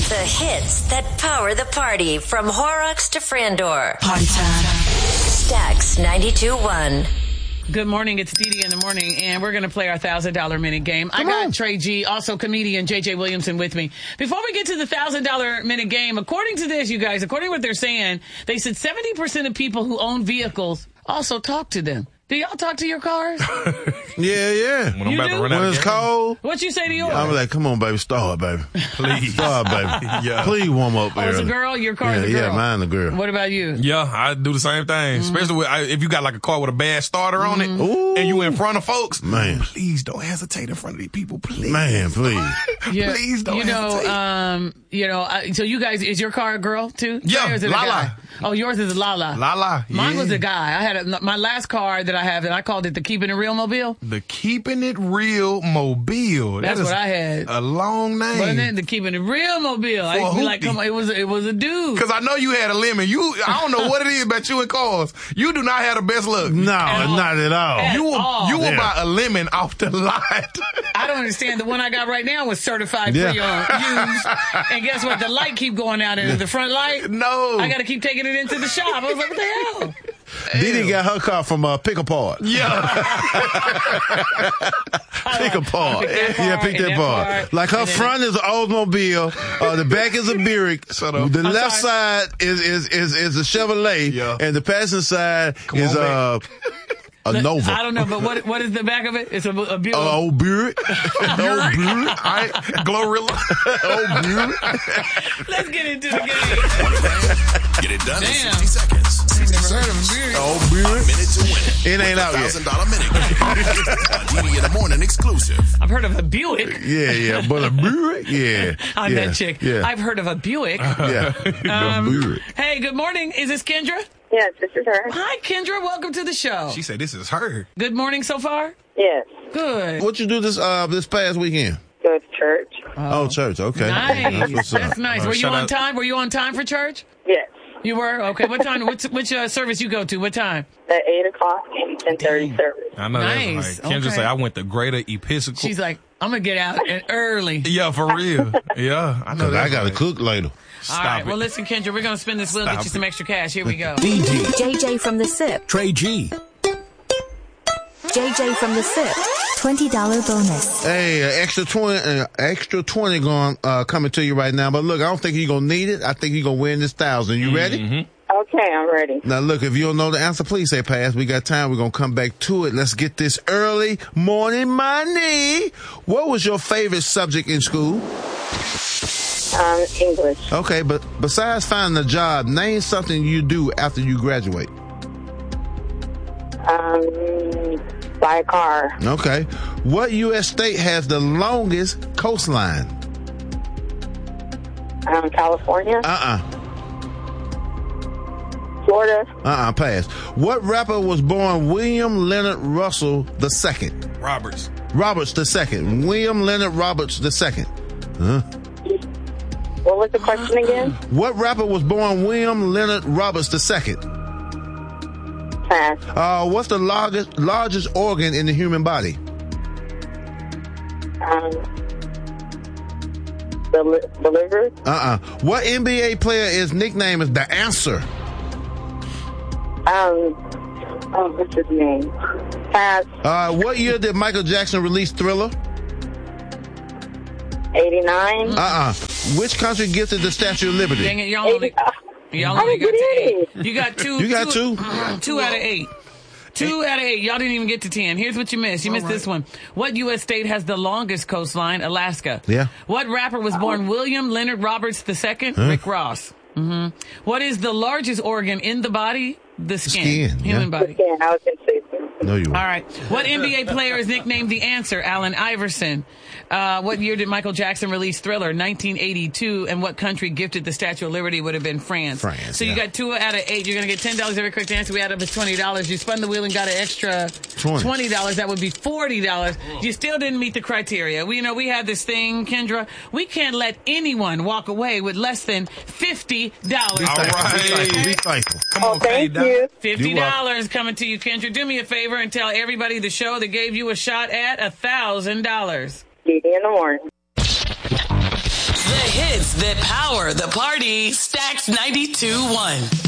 The hits that power the party from Horrocks to Frandor. Party time. Stax 92.1. Good morning. It's Dee Dee in the morning, and we're going to play our $1,000 minute game. I got Trey G, also comedian JJ Williamson with me. Before we get to the $1,000 minute game, according to this, you guys, according to what they're saying, they said 70% of people who own vehicles also talk to them. Do y'all talk to your cars? Yeah. When I'm about to run out when it's cold. What you say to yours? I'm like, come on, baby, start, baby. Please. Start, baby. Yeah. Please warm up early. It's a girl? Your car is a girl? Yeah, mine a girl. What about you? Yeah, I do the same thing. Especially if you got like a car with a bad starter on it and you in front of folks. Man. Please don't hesitate in front of these people, please. Man, please. Yeah. Please don't hesitate. So you guys, is your car a girl too? Yeah, or is it Lala. a guy? Oh, yours is a Lala. Lala, yeah. Mine was a guy. I had my last car that I have, and I called it the Keeping It Real Mobile. The Keeping It Real Mobile. That's what I had. A long name. Wasn't it? The Keeping It Real Mobile. I used to be like, come on, it was a dude. Because I know you had a lemon. I don't know what it is about you and cars. You do not have the best luck. No, not at all. You will buy a lemon off the lot. I don't understand. The one I got right now was certified pre-owned, used. And guess what? The light keep going out in the front light. No. I got to keep taking it into the shop. I was like, what the hell? Dee Dee got her car from Pick Apart. Yeah. Pick Apart. Pick that part. Like her front is an Oldsmobile, the back is a Buick, the left side is a Chevrolet, and the passenger side is a Nova. I don't know, but what is the back of it? It's a Buick. Old Buick. Old Buick. Glorilla. Old Buick. Let's get into the game. Get it done in 60 seconds. Never heard of a Buick. Old Buick. A minute to win it. It ain't out yet. $1,000 minute. Dee Dee in the morning exclusive. I've heard of a Buick. Yeah, but a Buick, yeah. I'm that chick. Yeah. I've heard of a Buick. Yeah. The Buick. Hey, good morning. Is this Kendra? Yes, this is her. Hi, Kendra. Welcome to the show. She said this is her. Good morning so far? Yes. Good. What you do this past weekend? Go to church. Oh, church. Okay. Nice. That's nice. Were you on time? Were you on time for church? Yes. You were? Okay. What time? Which service you go to? What time? At 8 o'clock and 10:30 service. I know Nice. that's right. Kendra say I went to Greater Episcopal. She's like, I'm going to get out early. Yeah, for real. Yeah. I know Because I got to right. cook later. All right. Well, listen, Kendra, we're going to spin this wheel and get you some extra cash. Here we go. JJ from the SIP. Trey G. JJ from the SIP. $20 bonus. Hey, extra 20 going coming to you right now. But look, I don't think you're going to need it. I think you're going to win this 1,000. You ready? Okay, I'm ready. Now, look, if you don't know the answer, please say pass. We got time. We're going to come back to it. Let's get this early morning money. What was your favorite subject in school? English. Okay, but besides finding a job, name something you do after you graduate. Buy a car. Okay. What U.S. state has the longest coastline? California. Florida. Pass. What rapper was born William Leonard Russell II? Roberts II. William Leonard Roberts II. What was the question again? What rapper was born William Leonard Roberts II? Pass. What's the largest organ in the human body? The liver. What NBA player is nicknamed as the Answer? What's his name? Pass. What year did Michael Jackson release Thriller? 89. Which country gifted the Statue of Liberty? Dang it, y'all only got to 8. You got 2. You got 2? 2 out of 8. 2 out of 8. Y'all didn't even get to 10. Here's what you missed. You missed this one. What U.S. state has the longest coastline? Alaska. Yeah. What rapper was born William Leonard Roberts II? Rick Ross. What is the largest organ in the body? The skin. Human body. The skin. I was going to say so. No, you weren't. All right. What NBA player is nicknamed The Answer? Allen Iverson. What year did Michael Jackson release Thriller? 1982. And what country gifted the Statue of Liberty? Would have been France. So you got 2 out of 8. You're going to get $10 every correct answer. We add up to $20. You spun the wheel and got an extra $20. That would be $40. You still didn't meet the criteria. We have this thing, Kendra. We can't let anyone walk away with less than $50. Be thankful. Come on, thank you. $50 coming to you, Kendra. Do me a favor and tell everybody the show that gave you a shot at $1,000. Dee Dee in the morning. The hits that power the party. Stacks 92.1.